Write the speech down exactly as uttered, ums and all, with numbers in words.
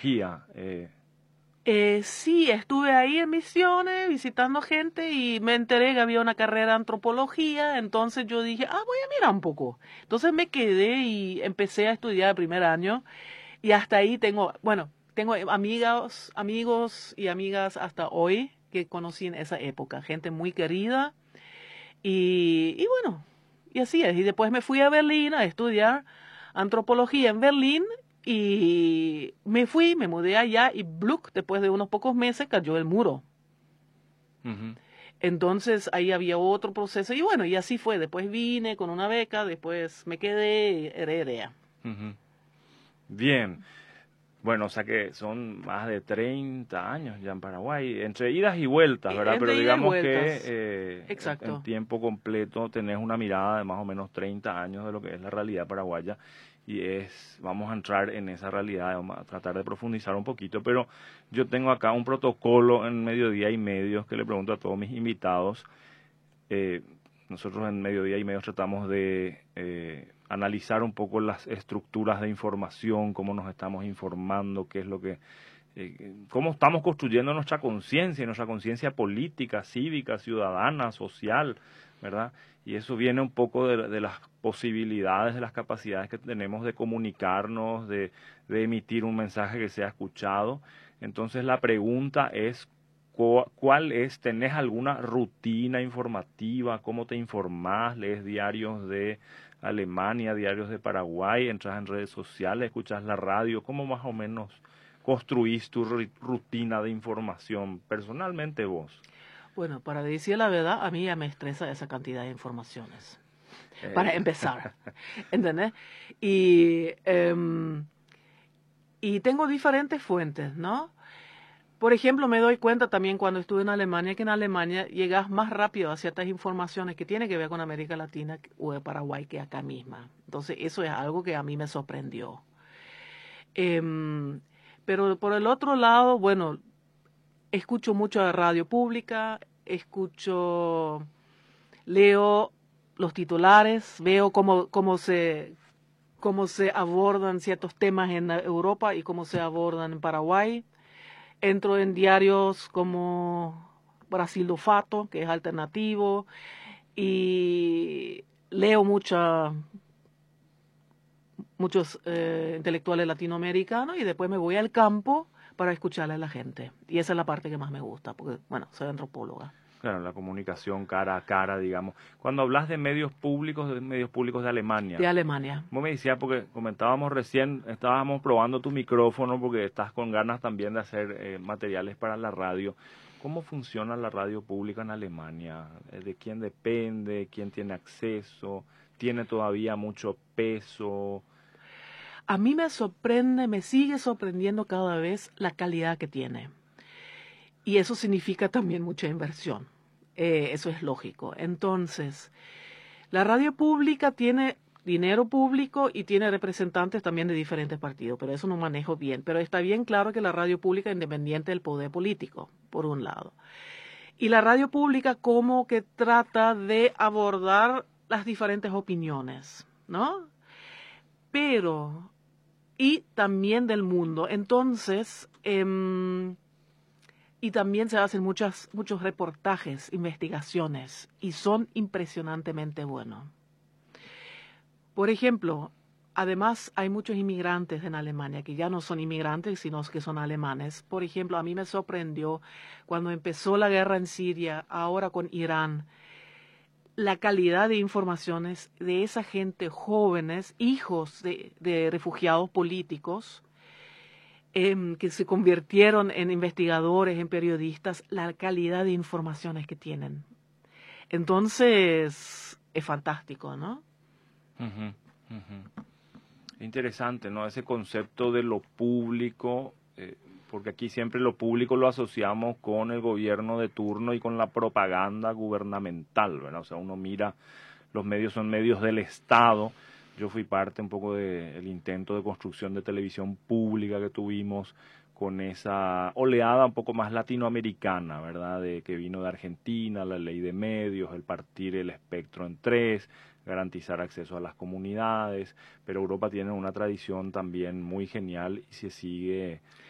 antropología. Eh, Eh, sí, estuve ahí en Misiones visitando gente y me enteré que había una carrera de antropología, entonces yo dije, ah, voy a mirar un poco. Entonces me quedé y empecé a estudiar el primer año y hasta ahí tengo, bueno, tengo amigas, amigos y amigas hasta hoy que conocí en esa época, gente muy querida y, y bueno, y así es. Y después me fui a Berlín a estudiar antropología en Berlín y me fui, me mudé allá y ¡bluc! Después de unos pocos meses cayó el muro. ujú. Entonces ahí había otro proceso y bueno, y así fue. Después vine con una beca, después me quedé, heredé. Ujú. Bien. Bueno, o sea que son más de treinta años ya en Paraguay, entre idas y vueltas, ¿verdad? Pero Entre ida y digamos que vueltas. eh, en, en Exacto. tiempo completo tenés una mirada de más o menos treinta años de lo que es la realidad paraguaya y es, vamos a entrar en esa realidad, vamos a tratar de profundizar un poquito, pero yo tengo acá un protocolo en Mediodía y Medios que le pregunto a todos mis invitados. Eh, Nosotros en Mediodía y Medios tratamos de eh, analizar un poco las estructuras de información, cómo nos estamos informando, qué es lo que, eh, cómo estamos construyendo nuestra conciencia, nuestra conciencia política, cívica, ciudadana, social, ¿verdad? Y eso viene un poco de, de las posibilidades, de las capacidades que tenemos de comunicarnos, de, de emitir un mensaje que sea escuchado. Entonces la pregunta es, ¿cuál es? ¿Tenés alguna rutina informativa? ¿Cómo te informás? ¿Lees diarios de Alemania, diarios de Paraguay? ¿Entras en redes sociales? ¿Escuchas la radio? ¿Cómo más o menos construís tu rutina de información personalmente vos? Bueno, para decir la verdad, a mí ya me estresa esa cantidad de informaciones. Para Eh, empezar, ¿entendés? Y, um, y tengo diferentes fuentes, ¿no? Por ejemplo, me doy cuenta también cuando estuve en Alemania que en Alemania llegas más rápido a ciertas informaciones que tienen que ver con América Latina o de Paraguay que acá misma. Entonces, eso es algo que a mí me sorprendió. Eh, pero por el otro lado, bueno, escucho mucho de radio pública, escucho, leo los titulares, veo cómo, cómo se cómo se abordan ciertos temas en Europa y cómo se abordan en Paraguay. Entro en diarios como Brasil do Fato, que es alternativo, y leo mucha, muchos eh, intelectuales latinoamericanos y después me voy al campo para escucharle a la gente. Y esa es la parte que más me gusta, porque, bueno, soy antropóloga. claro, la comunicación cara a cara, digamos. Cuando hablas de medios públicos, de medios públicos de De Alemania, Alemania. vos me decías, porque comentábamos recién, estábamos probando tu micrófono porque estás con ganas también de hacer eh, materiales para la radio. ¿Cómo funciona la radio pública en Alemania? Eh, ¿De quién depende? ¿Quién tiene acceso? ¿Tiene todavía mucho peso? A mí me sorprende, me sigue sorprendiendo cada vez la calidad que tiene. Y eso significa también mucha inversión. Eh, eso es lógico. Entonces, la radio pública tiene dinero público y tiene representantes también de diferentes partidos, pero eso no manejo bien. Pero está bien claro que la radio pública es independiente del poder político, por un lado. Y la radio pública como que trata de abordar las diferentes opiniones, ¿no? Pero, y también del mundo. Entonces, eh, y también se hacen muchas, muchos reportajes, investigaciones, y son impresionantemente buenos. Por ejemplo, además hay muchos inmigrantes en Alemania que ya no son inmigrantes, sino que son alemanes. Por ejemplo, a mí me sorprendió cuando empezó la guerra en Siria, ahora con Irán, la calidad de informaciones de esa gente jóvenes, hijos de, de refugiados políticos, eh, que se convirtieron en investigadores, en periodistas, la calidad de informaciones que tienen. Entonces, es fantástico, ¿no? Ujú, ujú. Interesante, ¿no? Ese concepto de lo público, eh, porque aquí siempre lo público lo asociamos con el gobierno de turno y con la propaganda gubernamental, ¿verdad? O sea, uno mira, los medios son medios del Estado. Yo fui parte un poco del intento de construcción de televisión pública que tuvimos con esa oleada un poco más latinoamericana, ¿verdad? De que vino de Argentina, la ley de medios, el partir el espectro en tres, garantizar acceso a las comunidades, pero Europa tiene una tradición también muy genial y se sigue